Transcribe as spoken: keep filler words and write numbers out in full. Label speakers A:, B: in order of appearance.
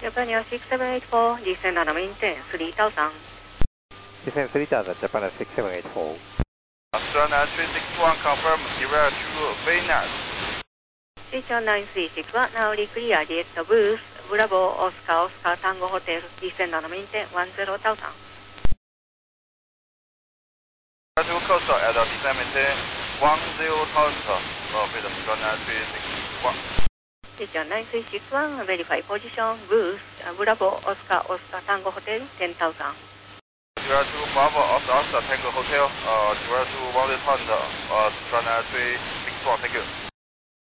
A: Japan Air six seven eight four, descend on maintain three thousand.
B: Descend three thousand, Japan Air six seven eight four.
C: Australia three six one, confirm, zero to Venus.
A: Station nine three six one, now clear the booth, Bravo, Oscar, Oscar, Tango Hotel, descend on maintain one zero thousand.
C: To coastal at the descend maintain one zero thousand, profit Australia three six one.
A: Station nine three six one, verify position, booth, Bravo, Oscar, Oscar, Tango Hotel, ten thousand.
C: Zero to Bravo, Oscar, Oscar, Tango Hotel, uh, zero to one thousand, uh, Australia three six one, thank you.